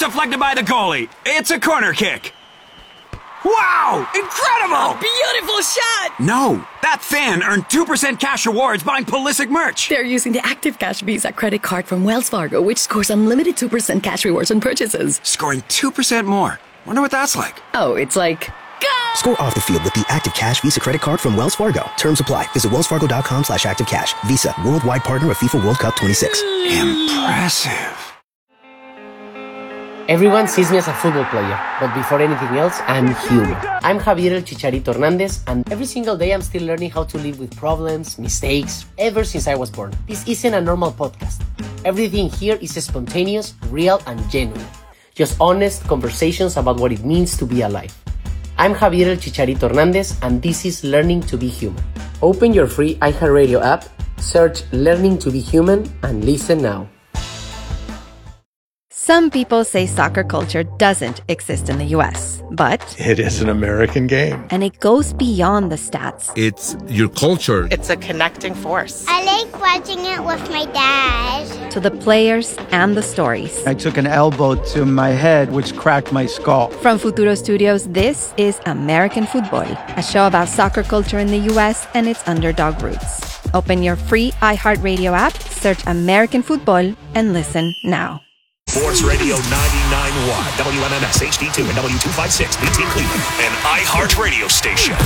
deflected by the goalie. It's a corner kick. Wow! Incredible! Beautiful shot! No, that fan earned 2% cash rewards buying Pulisic merch. They're using the Active Cash Visa credit card from Wells Fargo, which scores unlimited 2% cash rewards on purchases. Scoring 2% more. Wonder what that's like. Oh, it's like... Go! Score off the field with the Active Cash Visa credit card from Wells Fargo. Terms apply. Visit wellsfargo.com/activecash. Visa, worldwide partner of FIFA World Cup 26. Impressive. Everyone sees me as a football player, but before anything else, I'm human. I'm Javier El Chicharito Hernandez, and every single day I'm still learning how to live with problems, mistakes, ever since I was born. This isn't a normal podcast. Everything here is spontaneous, real, and genuine. Just honest conversations about what it means to be alive. I'm Javier El Chicharito Hernandez, and this is Learning to be Human. Open your free iHeartRadio app, search Learning to be Human, and listen now. Some people say soccer culture doesn't exist in the U.S., but it is an American game. And it goes beyond the stats. It's your culture. It's a connecting force. I like watching it with my dad. To the players and the stories. I took an elbow to my head, which cracked my skull. From Futuro Studios, this is American Football, a show about soccer culture in the U.S. and its underdog roots. Open your free iHeartRadio app, search American Football, and listen now. Sports Radio 99.1, WMMS HD2 and W256, BT Cleveland, an iHeart radio station.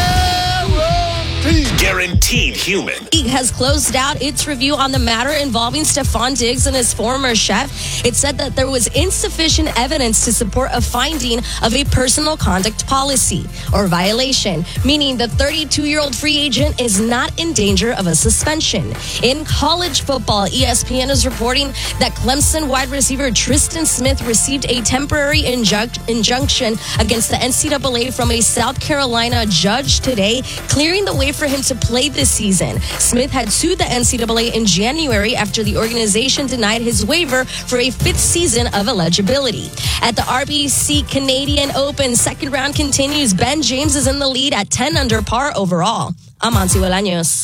Guaranteed human. League has closed out its review on the matter involving Stefan Diggs and his former chef. It said that there was insufficient evidence to support a finding of a personal conduct policy or violation, meaning the 32-year-old free agent is not in danger of a suspension. In college football, ESPN is reporting that Clemson wide receiver Tristan Smith received a temporary injunction against the NCAA from a South Carolina judge today, clearing the way for him to play this season. Smith had sued the NCAA in January after the organization denied his waiver for a fifth season of eligibility. At the RBC Canadian Open, second round continues. Ben James is in the lead at 10 under par overall. I'm Monty Bolaños.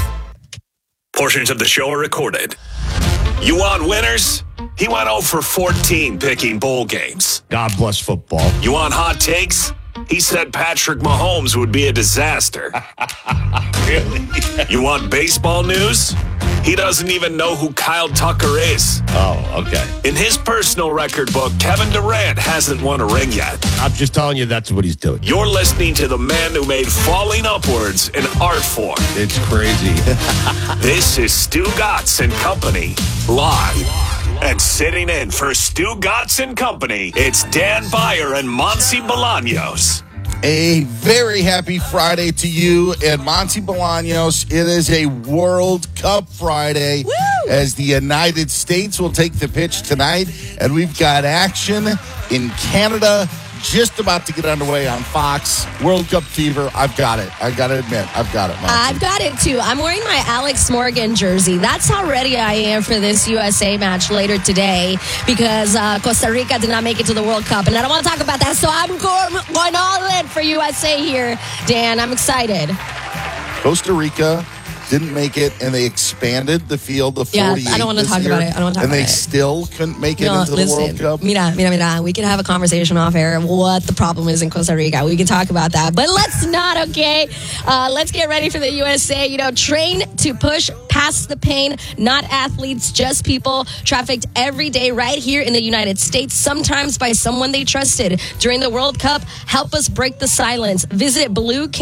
Portions of the show are recorded. You want winners? He went 0 for 14 picking bowl games. God bless football. You want hot takes? He said Patrick Mahomes would be a disaster. Really? You want baseball news? He doesn't even know who Kyle Tucker is. Oh, okay. In his personal record book, Kevin Durant hasn't won a ring yet. I'm just telling you that's what he's doing. You're listening to the man who made falling upwards an art form. It's crazy. This is Stu Gatz and Company, live. And sitting in for Stu Gatz and Company, it's Dan Beyer and Monty Bolaños. A very happy Friday to you and Monty Bolaños. It is a World Cup Friday. Woo! As the United States will take the pitch tonight. And we've got action in Canada just about to get underway on Fox. World Cup fever. I've got it. I got to admit, I've got it, Monty. I've got it, too. I'm wearing my Alex Morgan jersey. That's how ready I am for this USA match later today because Costa Rica did not make it to the World Cup. And I don't want to talk about that, so I'm going all in for USA here. Dan, I'm excited. Costa Rica didn't make it, and they expanded the field of 48. Yeah, I don't want to talk about it. And they still couldn't make it into the World Cup. Mira. We can have a conversation off air of what the problem is in Costa Rica. We can talk about that. But let's not, okay? Let's get ready for the USA. You know, train to push past the pain. Not athletes, just people trafficked every day right here in the United States, sometimes by someone they trusted. During the World Cup, help us break the silence. Visit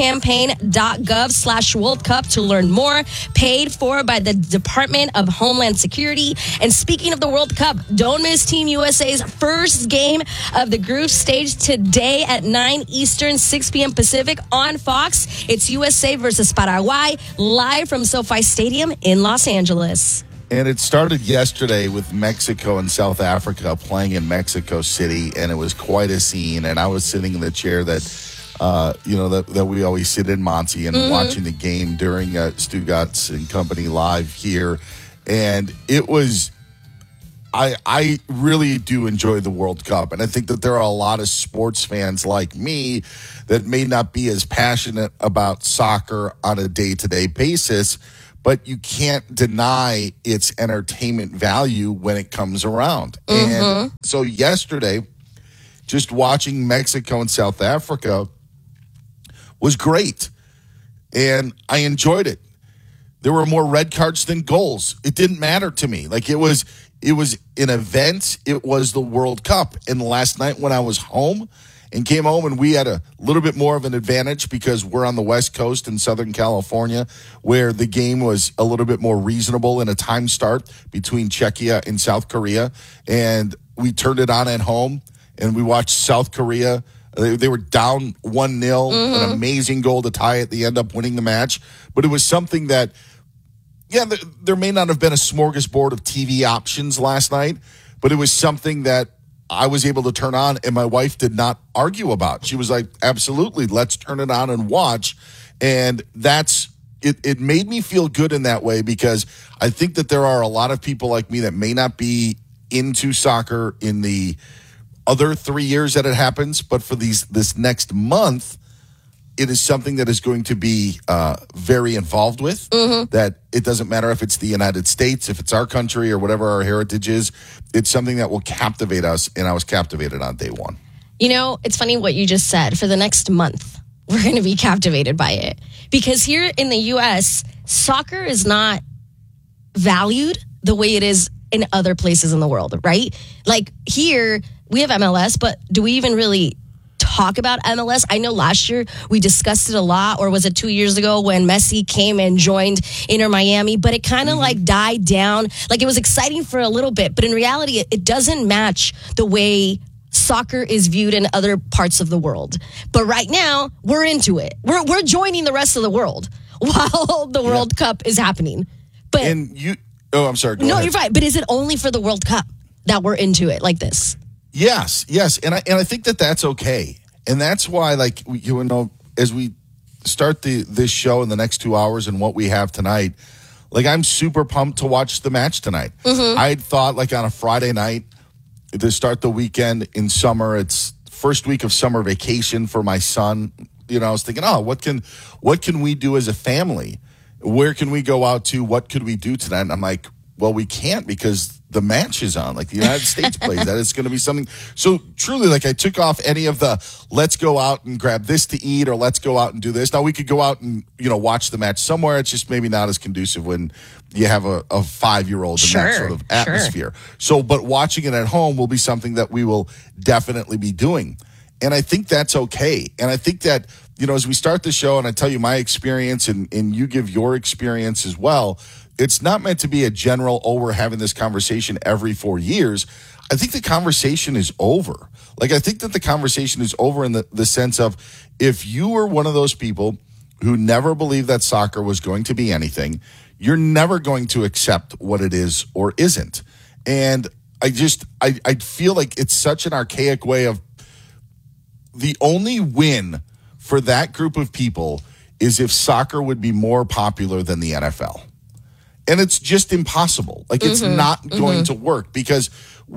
bluecampaign.gov/World Cup to learn more. Paid for by the Department of Homeland Security. And speaking of the World Cup, don't miss Team USA's first game of the group stage today at 9 Eastern, 6 p.m. Pacific on Fox. It's USA versus Paraguay, live from SoFi Stadium in Los Angeles. And it started yesterday with Mexico and South Africa playing in Mexico City, and it was quite a scene. And I was sitting in the chair that we always sit in, Monty, and watching the game during Stu Gatz and Company live here. And it was, I really do enjoy the World Cup. And I think that there are a lot of sports fans like me that may not be as passionate about soccer on a day-to-day basis. but you can't deny its entertainment value when it comes around. And so yesterday, just watching Mexico and South Africa was great. And I enjoyed it. There were more red cards than goals. It didn't matter to me. Like, it was an event. It was the World Cup. And last night when I was home and came home, and we had a little bit more of an advantage because we're on the West Coast in Southern California, where the game was a little bit more reasonable in a time start between Czechia and South Korea. And we turned it on at home, and we watched South Korea. They were down 1-0, an amazing goal to tie it. They end up winning the match. But it was something that, there may not have been a smorgasbord of TV options last night, but it was something that I was able to turn on, and my wife did not argue about. She was like, absolutely, let's turn it on and watch. And it made me feel good in that way, because I think that there are a lot of people like me that may not be into soccer in the other 3 years that it happens, but for this next month, it is something that is going to be very involved with, that it doesn't matter if it's the United States, if it's our country, or whatever our heritage is. It's something that will captivate us, and I was captivated on day one. You know, it's funny what you just said. For the next month, we're going to be captivated by it. Because here in the U.S., soccer is not valued the way it is in other places in the world, right? Like, here, we have MLS, but do we even really talk about MLS? I know last year we discussed it a lot, or was it 2 years ago when Messi came and joined Inter Miami, but it kind of like died down. Like, it was exciting for a little bit, but in reality, it doesn't match the way soccer is viewed in other parts of the world. But right now, we're into it. We're joining the rest of the world while the World Cup is happening. But I'm sorry. Go ahead. You're right. But is it only for the World Cup that we're into it like this? Yes, and I think that that's okay, and that's why, like, you know, as we start this show in the next 2 hours and what we have tonight, like, I'm super pumped to watch the match tonight. I had thought, like, on a Friday night to start the weekend in summer. It's first week of summer vacation for my son. You know, I was thinking, what can we do as a family? Where can we go out to? What could we do tonight? And I'm like, well, we can't, because the match is on. Like, the United States plays that. It's going to be something. So truly, like, I took off any of the let's go out and grab this to eat, or let's go out and do this. Now, we could go out and, you know, watch the match somewhere. It's just maybe not as conducive when you have a 5-year-old in that sort of atmosphere. So, but watching it at home will be something that we will definitely be doing. And I think that's okay. And I think that, you know, as we start the show and I tell you my experience and you give your experience as well, it's not meant to be a general, we're having this conversation every 4 years. I think the conversation is over. Like, I think that the conversation is over in the sense of, if you were one of those people who never believed that soccer was going to be anything, you're never going to accept what it is or isn't. And I feel like it's such an archaic way of, the only win for that group of people is if soccer would be more popular than the NFL. And it's just impossible. Like, it's not going to work, because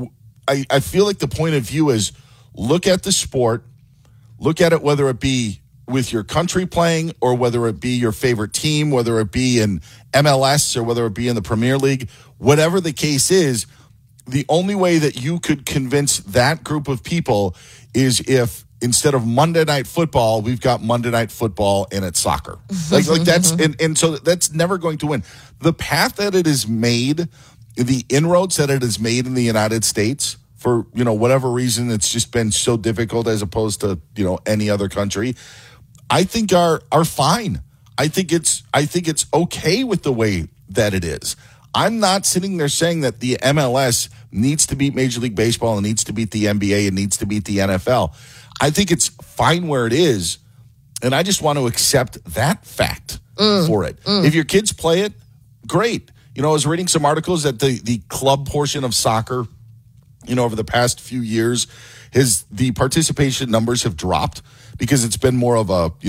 I feel like the point of view is, look at the sport, look at it whether it be with your country playing, or whether it be your favorite team, whether it be in MLS or whether it be in the Premier League, whatever the case is, the only way that you could convince that group of people is if, instead of Monday Night Football, we've got Monday Night Football and it's soccer. Like that's, and so that's never going to win. The path that it has made, the inroads that it has made in the United States, for, you know, whatever reason, it's just been so difficult as opposed to, you know, any other country, I think are fine. I think it's okay with the way that it is. I'm not sitting there saying that the MLS needs to beat Major League Baseball and needs to beat the NBA and needs to beat the NFL. I think it's fine where it is, and I just want to accept that fact for it. If your kids play it, great. You know, I was reading some articles that the club portion of soccer, you know, over the past few years, the participation numbers have dropped because it's been more of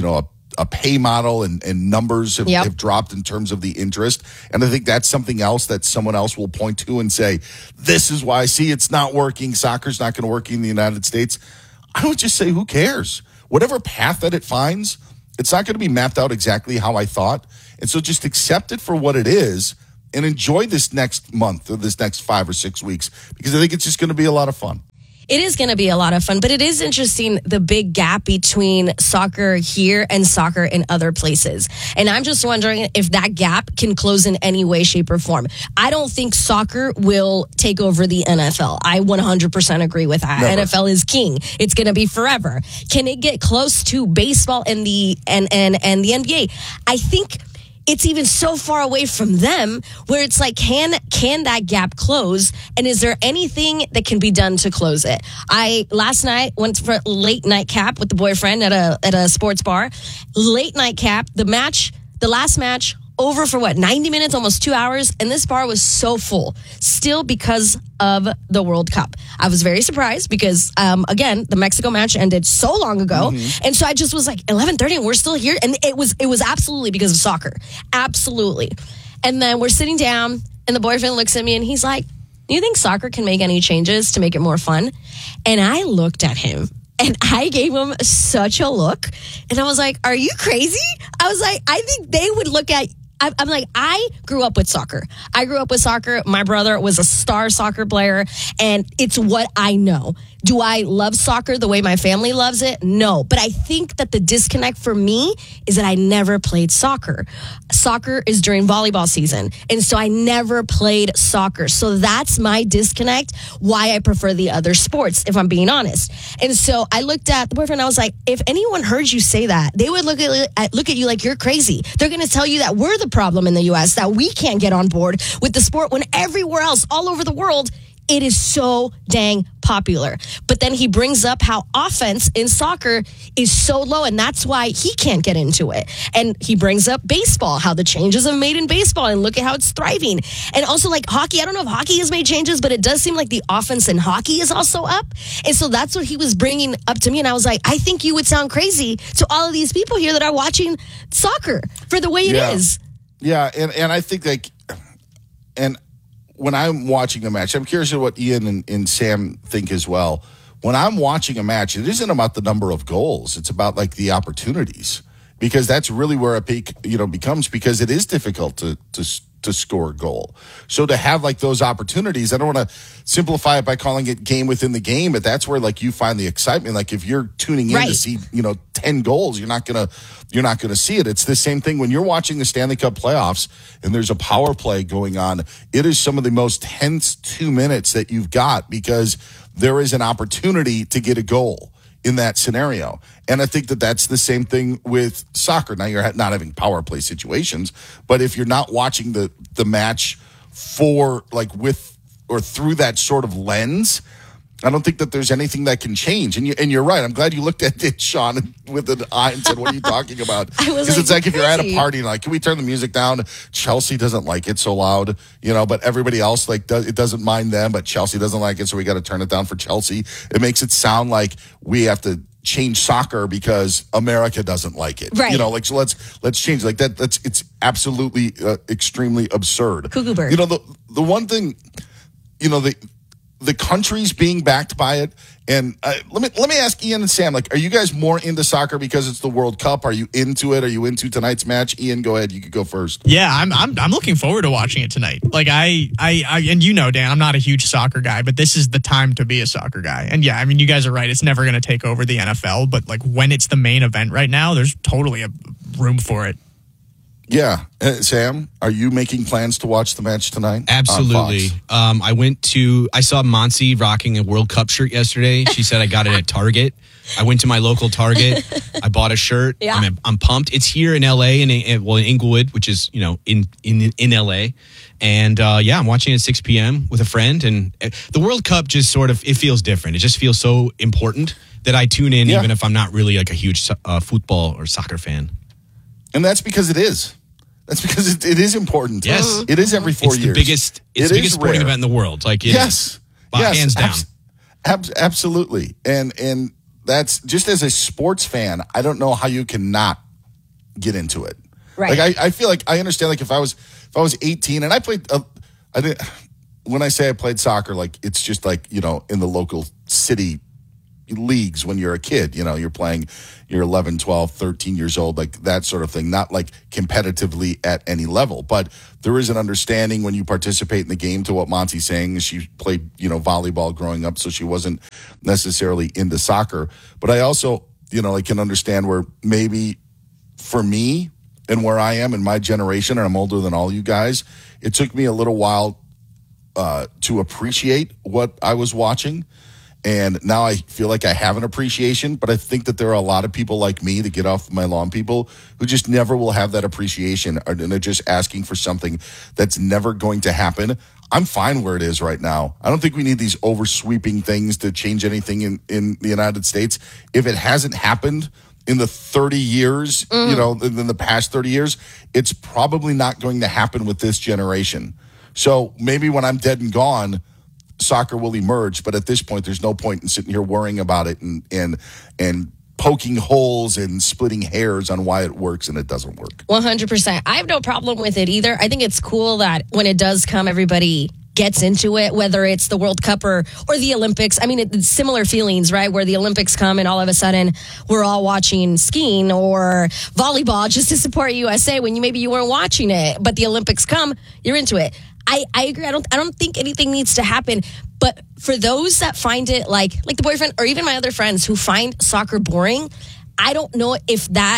a pay model, and numbers have dropped in terms of the interest. And I think that's something else that someone else will point to and say, this is why, see, it's not working. Soccer's not going to work in the United States. I would just say, who cares? Whatever path that it finds, it's not going to be mapped out exactly how I thought. And so just accept it for what it is and enjoy this next month or this next 5 or 6 weeks, because I think it's just going to be a lot of fun. It is going to be a lot of fun, but it is interesting, the big gap between soccer here and soccer in other places. And I'm just wondering if that gap can close in any way, shape, or form. I don't think soccer will take over the NFL. I 100% agree with that. Never. NFL is king. It's going to be forever. Can it get close to baseball and the NBA? I think it's even so far away from them where it's like, can that gap close? And is there anything that can be done to close it? I last night went for a late night cap with the boyfriend at a sports bar. Late night cap, the last match, over for 90 minutes, almost 2 hours. And this bar was so full, still because of the World Cup. I was very surprised because, again, the Mexico match ended so long ago. Mm-hmm. And so I just was like, 11:30 and we're still here. And it was absolutely because of soccer. Absolutely. And then we're sitting down and the boyfriend looks at me and he's like, do you think soccer can make any changes to make it more fun? And I looked at him. And I gave him such a look. And I was like, are you crazy? I was like, I think they would look at, I'm like, I grew up with soccer. My brother was a star soccer player, and it's what I know. Do I love soccer the way my family loves it? No. But I think that the disconnect for me is that I never played soccer. Soccer is during volleyball season. And so I never played soccer. So that's my disconnect, why I prefer the other sports, if I'm being honest. And so I looked at the boyfriend, I was like, if anyone heard you say that, they would look at you like you're crazy. They're going to tell you that we're the problem in the U.S., that we can't get on board with the sport when everywhere else all over the world, it is so dang popular. But then he brings up how offense in soccer is so low, and that's why he can't get into it. And he brings up baseball, how the changes have made in baseball, and look at how it's thriving. And also like hockey, I don't know if hockey has made changes, but it does seem like the offense in hockey is also up. And so that's what he was bringing up to me. And I was like, I think you would sound crazy to all of these people here that are watching soccer for the way it is. Yeah, and I think and when I'm watching a match, I'm curious what Ian and Sam think as well. When I'm watching a match, it isn't about the number of goals. It's about like the opportunities, because that's really where a peak, becomes, because it is difficult to score a goal. So to have like those opportunities, I don't want to simplify it by calling it game within the game, but that's where like you find the excitement. Like if you're tuning in to see, 10 goals, you're not going to see it. It's the same thing when you're watching the Stanley Cup playoffs and there's a power play going on. It is some of the most tense 2 minutes that you've got, because there is an opportunity to get a goal in that scenario. And I think that that's the same thing with soccer. Now, you're not having power play situations, but if you're not watching the match for like with or through that sort of lens, I don't think that there's anything that can change. And you're right. I'm glad you looked at it, Sean, with an eye and said, what are you talking about? Because it's like if you're at a party, like, can we turn the music down? Chelsea doesn't like it so loud, but everybody else it doesn't mind them, but Chelsea doesn't like it, so we got to turn it down for Chelsea. It makes it sound like we have to change soccer because America doesn't like it. Right. So let's change like that. It's absolutely extremely absurd. Cuckoo bird. The one thing, the country's being backed by it. And let me ask Ian and Sam, like, are you guys more into soccer because it's the World Cup? Are you into it? Are you into tonight's match? Ian, go ahead. You could go first. Yeah, I'm looking forward to watching it tonight. Like I and Dan, I'm not a huge soccer guy, but this is the time to be a soccer guy. And yeah, I mean, you guys are right. It's never going to take over the NFL, but like when it's the main event right now, there's totally a room for it. Yeah. Sam, are you making plans to watch the match tonight? Absolutely. I saw Monsi rocking a World Cup shirt yesterday. She said I got it at Target. I went to my local Target. I bought a shirt. Yeah. I'm pumped. It's here in LA, in Inglewood, which is, in LA. And I'm watching it at 6 p.m. with a friend. And the World Cup just sort of, it feels different. It just feels so important that I tune in, even if I'm not really like a huge football or soccer fan. And that's because it is. That's because it is important. Yes. It is every 4 years. It's the biggest sporting event in the world. Like, yes. Hands down. Absolutely. And that's just as a sports fan, I don't know how you can get into it. Right. Like I feel like I understand, like if I was 18 and I played, when I say I played soccer, like it's just like, in the local city leagues when you're a kid. You know, you're 11, 12, 13 years old, like that sort of thing, not like competitively at any level. But there is an understanding when you participate in the game to what Monty's saying. She played, volleyball growing up, so she wasn't necessarily into soccer. But I also, I can understand where maybe for me and where I am in my generation, and I'm older than all you guys, it took me a little while to appreciate what I was watching. And now I feel like I have an appreciation, but I think that there are a lot of people like me, to get off my lawn people, who just never will have that appreciation, and they're just asking for something that's never going to happen. I'm fine where it is right now. I don't think we need these oversweeping things to change anything in the United States. If it hasn't happened in the 30 years, in the past 30 years, it's probably not going to happen with this generation. So maybe when I'm dead and gone, soccer will emerge, but at this point, there's no point in sitting here worrying about it and poking holes and splitting hairs on why it works and it doesn't work. 100%. I have no problem with it either. I think it's cool that when it does come, everybody gets into it, whether it's the World Cup or the Olympics. I mean, it's similar feelings, right? Where the Olympics come and all of a sudden we're all watching skiing or volleyball just to support USA when maybe you weren't watching it, but the Olympics come, you're into it. I agree. I don't think anything needs to happen. But for those that find it like the boyfriend or even my other friends who find soccer boring, I don't know if that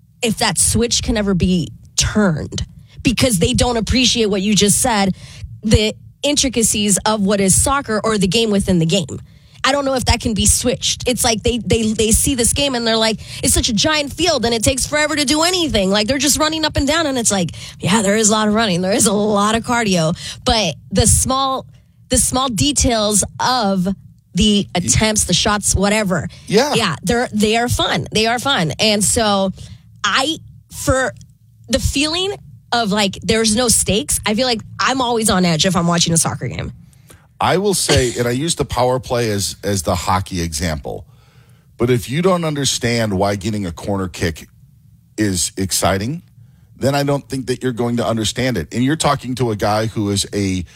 switch can ever be turned because they don't appreciate what you just said, the intricacies of what is soccer or the game within the game. I don't know if that can be switched. It's like they see this game and they're like, it's such a giant field and it takes forever to do anything. Like they're just running up and down and it's like, yeah, there is a lot of running. There is a lot of cardio. But the small details of the attempts, the shots, whatever. Yeah. They are fun. They are fun. And so for the feeling of like there's no stakes, I feel like I'm always on edge if I'm watching a soccer game. I will say, and I use the power play as the hockey example, but if you don't understand why getting a corner kick is exciting, then I don't think that you're going to understand it. And you're talking to a guy who is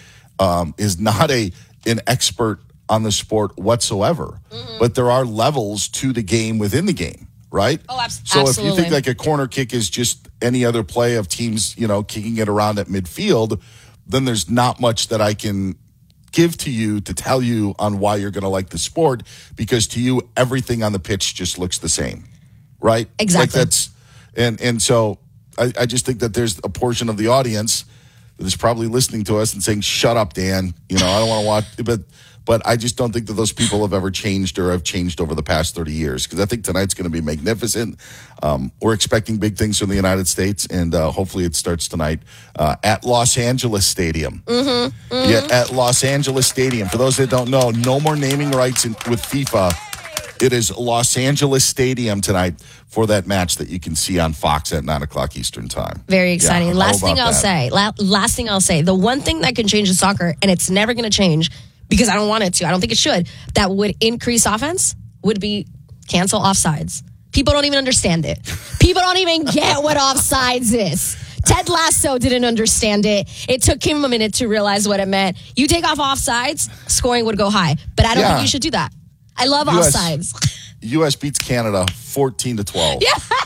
not an expert on the sport whatsoever, but there are levels to the game within the game, right? Oh, absolutely. So if you think like a corner kick is just any other play of teams, kicking it around at midfield, then there's not much that I can give to you to tell you on why you're going to like the sport, because to you, everything on the pitch just looks the same, right? Exactly. Like and so I just think that there's a portion of the audience that is probably listening to us and saying, shut up, Dan. I don't want to watch, but I just don't think that those people have ever changed or have changed over the past 30 years, because I think tonight's going to be magnificent. We're expecting big things from the United States, and hopefully it starts tonight at Los Angeles Stadium. Yeah, at Los Angeles Stadium. For those that don't know, no more naming rights with FIFA. It is Los Angeles Stadium tonight for that match that you can see on Fox at 9 o'clock Eastern time. Very exciting. Yeah, last thing I'll say, the one thing that can change the soccer, and it's never going to change, because I don't want it to, I don't think it should, that would increase offense would be cancel offsides. People don't even understand it. People don't even get what offsides is. Ted Lasso didn't understand it. It took him a minute to realize what it meant. You take off offsides, scoring would go high. But I don't think you should do that. I love offsides. U.S. beats Canada 14-12. Yeah,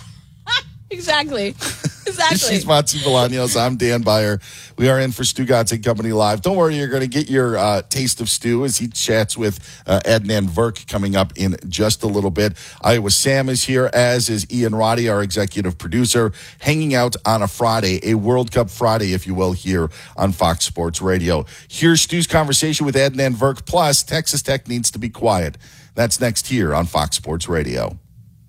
exactly. She's Monty Bolaños. I'm Dan Beyer. We are in for Stu Gatz and Company Live. Don't worry, you're going to get your taste of Stu as he chats with Adnan Virk coming up in just a little bit. Iowa Sam is here, as is Ian Roddy, our executive producer, hanging out on a Friday, a World Cup Friday, if you will, here on Fox Sports Radio. Here's Stu's conversation with Adnan Virk, plus Texas Tech needs to be quiet. That's next here on Fox Sports Radio.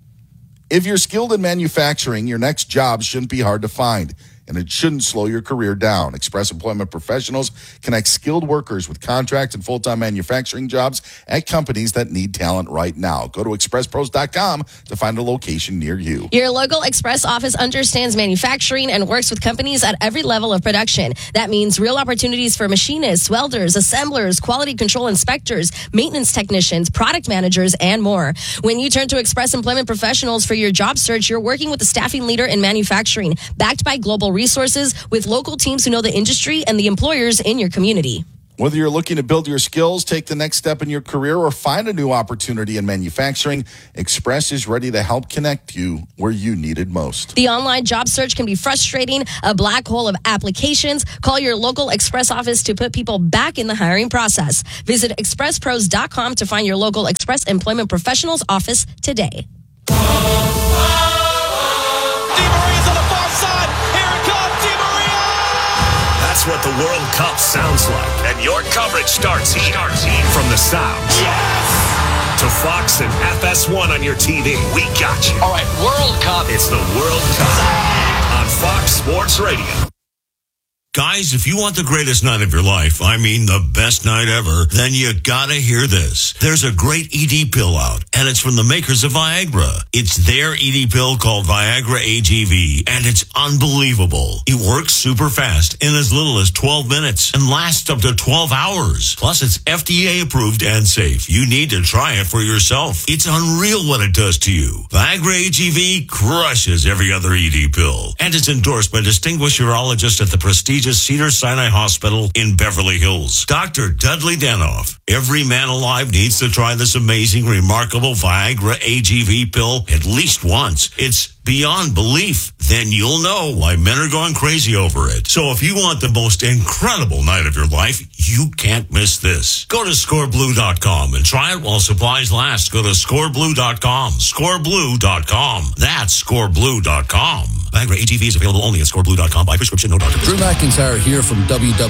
If you're skilled in manufacturing, your next job shouldn't be hard to find, and it shouldn't slow your career down. Express Employment Professionals connect skilled workers with contract and full-time manufacturing jobs at companies that need talent right now. Go to expresspros.com to find a location near you. Your local Express office understands manufacturing and works with companies at every level of production. That means real opportunities for machinists, welders, assemblers, quality control inspectors, maintenance technicians, product managers, and more. When you turn to Express Employment Professionals for your job search, you're working with the staffing leader in manufacturing, backed by global resources with local teams who know the industry and the employers in your community. Whether you're looking to build your skills, take the next step in your career, or find a new opportunity in manufacturing, Express is ready to help connect you where you need it most. The online job search can be frustrating, a black hole of applications. Call your local Express office to put people back in the hiring process. Visit expresspros.com to find your local Express Employment Professionals office today. That's what the World Cup sounds like. And your coverage starts here. From the sounds. Yes! To Fox and FS1 on your TV. We got you. All right, World Cup. It's the World Cup on Fox Sports Radio. Guys, if you want the greatest night of your life, I mean the best night ever, then you gotta hear this. There's a great ED pill out, and it's from the makers of Viagra. It's their ED pill called Viagra AGV, and it's unbelievable. It works super fast in as little as 12 minutes and lasts up to 12 hours. Plus, it's FDA approved and safe. You need to try it for yourself. It's unreal what it does to you. Viagra AGV crushes every other ED pill, and it's endorsed by distinguished urologists at the prestigious Cedars-Sinai Hospital in Beverly Hills. Dr. Dudley Danoff. Every man alive needs to try this amazing, remarkable Viagra AGV pill at least once. It's beyond belief. Then you'll know why men are going crazy over it. So if you want the most incredible night of your life, you can't miss this. Go to scoreblue.com and try it while supplies last. Go to scoreblue.com. Scoreblue.com. That's scoreblue.com. Viagra AGV is available only at scoreblue.com by prescription, no doctor. Drew McIntyre here from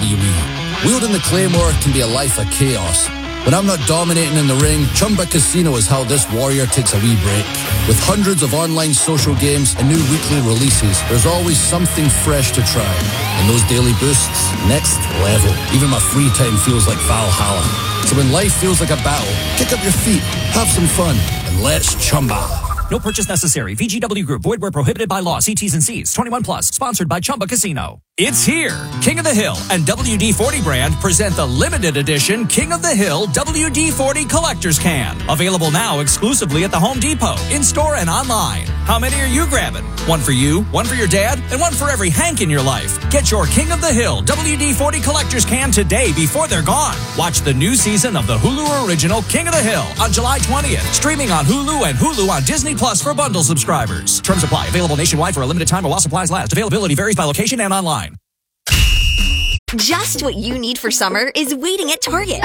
WWE. Wielding the Claymore can be a life of chaos. When I'm not dominating in the ring, Chumba Casino is how this warrior takes a wee break. With hundreds of online social games and new weekly releases, there's always something fresh to try. And those daily boosts, next level. Even my free time feels like Valhalla. So when life feels like a battle, kick up your feet, have some fun, and let's Chumba. No purchase necessary. VGW Group. Void where prohibited by law. See T's and C's. 21 plus. Sponsored by Chumba Casino. It's here. King of the Hill and WD-40 brand present the limited edition King of the Hill WD-40 Collector's Can. Available now exclusively at the Home Depot, in-store and online. How many are you grabbing? One for you, one for your dad, and one for every Hank in your life. Get your King of the Hill WD-40 Collector's Can today before they're gone. Watch the new season of the Hulu original King of the Hill on July 20th. Streaming on Hulu and Hulu on Disney Plus for bundle subscribers. Terms apply. Available nationwide for a limited time or while supplies last. Availability varies by location and online. Just what you need for summer is waiting at Target.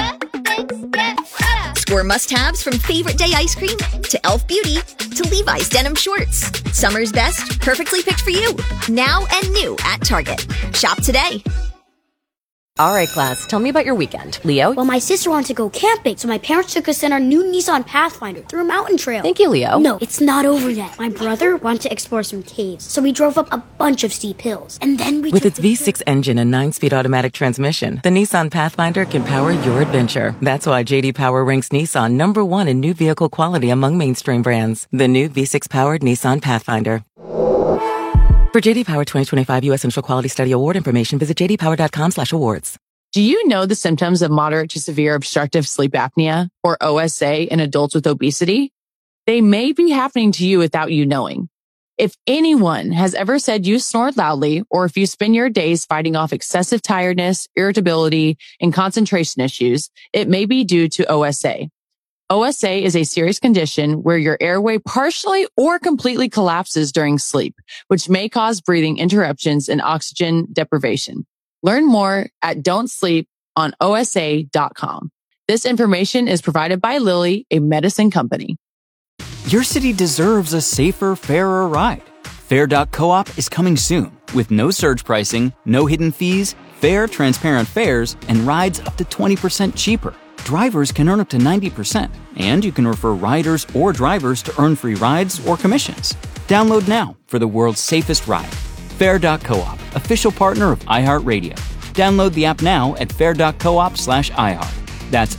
Score must-haves from Favorite Day ice cream to Elf Beauty to Levi's denim shorts. Summer's best, perfectly picked for you. Now and new at Target. Shop today. All right, class, tell me about your weekend. Leo? Well, my sister wanted to go camping, so my parents took us in our new Nissan Pathfinder through a mountain trail. Thank you, Leo. No, it's not over yet. My brother wanted to explore some caves, so we drove up a bunch of steep hills. And then we With its V6 engine and 9-speed automatic transmission, the Nissan Pathfinder can power your adventure. That's why J.D. Power ranks Nissan #1 in new vehicle quality among mainstream brands. The new V6-powered Nissan Pathfinder. For J.D. Power 2025 U.S. Central Quality Study Award information, visit jdpower.com/awards. Do you know the symptoms of moderate to severe obstructive sleep apnea, or OSA, in adults with obesity? They may be happening to you without you knowing. If anyone has ever said you snored loudly, or if you spend your days fighting off excessive tiredness, irritability, and concentration issues, it may be due to OSA. OSA is a serious condition where your airway partially or completely collapses during sleep, which may cause breathing interruptions and oxygen deprivation. Learn more at don'tsleeponosa.com. This information is provided by Lilly, a medicine company. Your city deserves a safer, fairer ride. Fair.coop is coming soon with no surge pricing, no hidden fees, fair, transparent fares, and rides up to 20% cheaper. Drivers can earn up to 90%, and you can refer riders or drivers to earn free rides or commissions. Download now for the world's safest ride. Fair.coop, official partner of iHeartRadio. Download the app now at fair.coop/iHeart. That's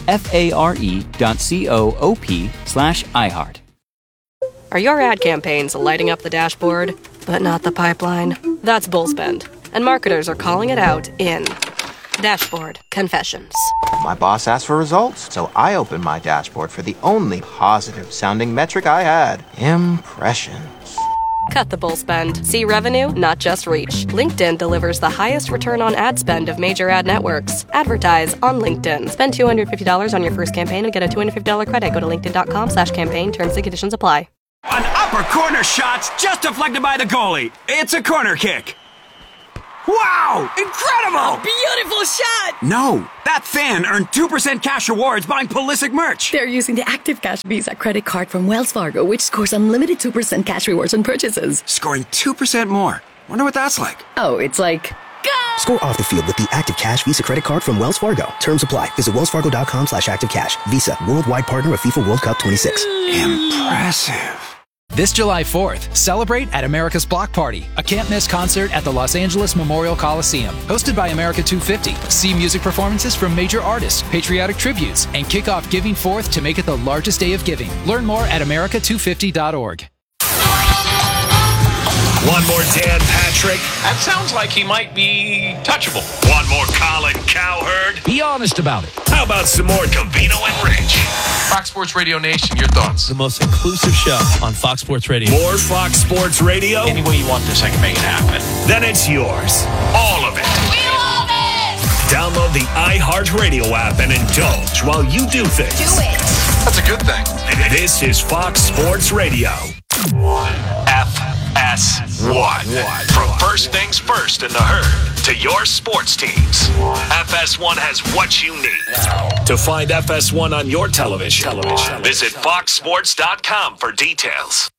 FARE.coop/iHeart. Are your ad campaigns lighting up the dashboard, but not the pipeline? That's Bullspend, and marketers are calling it out in Dashboard Confessions. My boss asked for results, so I opened my dashboard for the only positive-sounding metric I had: impressions. Cut the bull spend. See revenue, not just reach. LinkedIn delivers the highest return on ad spend of major ad networks. Advertise on LinkedIn. Spend $250 on your first campaign and get a $250 credit. Go to linkedin.com/campaign. Terms and conditions apply. An upper corner shot just deflected by the goalie. It's a corner kick. Wow! Incredible! Beautiful shot! No, that fan earned 2% cash rewards buying Pulisic merch. They're using the Active Cash Visa credit card from Wells Fargo, which scores unlimited 2% cash rewards on purchases. Scoring 2% more. Wonder what that's like. Oh, it's like... Score off the field with the Active Cash Visa credit card from Wells Fargo. Terms apply. Visit wellsfargo.com/activecash. Visa, worldwide partner of FIFA World Cup 26. Impressive. This July 4th, celebrate at America's Block Party, a can't-miss concert at the Los Angeles Memorial Coliseum. Hosted by America 250. See music performances from major artists, patriotic tributes, and kick off Giving Forth to make it the largest day of giving. Learn more at america250.org. One more Dan Patrick. That sounds like he might be touchable. One more Colin Cowherd. Be honest about it. How about some more Covino and Rich? Fox Sports Radio Nation, your thoughts? The most inclusive show on Fox Sports Radio. More Fox Sports Radio? Any way you want this, I can make it happen. Then it's yours. All of it. We love it! Download the iHeartRadio app and indulge while you do things. Do it! That's a good thing. This is Fox Sports Radio. FS1. From first things first in the herd to your sports teams, FS1 has what you need. To find FS1 on your television, visit foxsports.com for details.